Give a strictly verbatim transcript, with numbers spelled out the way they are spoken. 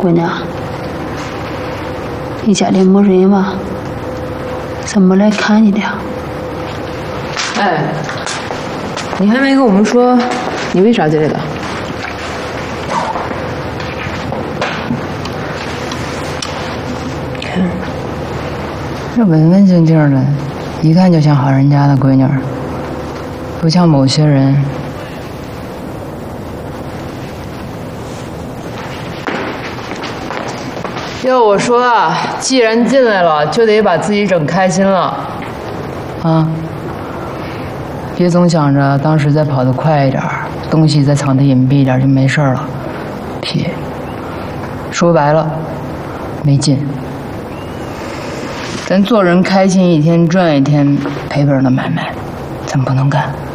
姑娘，你家里没人吗？怎么来看你的？ 哎，你还没跟我们说你为啥进来的？ 这文文静静的，一看就像好人家的闺女，不像某些人。要我说啊，既然进来了，就得把自己整开心了，啊！别总想着当时再跑得快一点，东西再藏得隐蔽一点就没事了，撇。说白了，没劲。咱做人开心一天赚一天，赔本的买卖，咱不能干。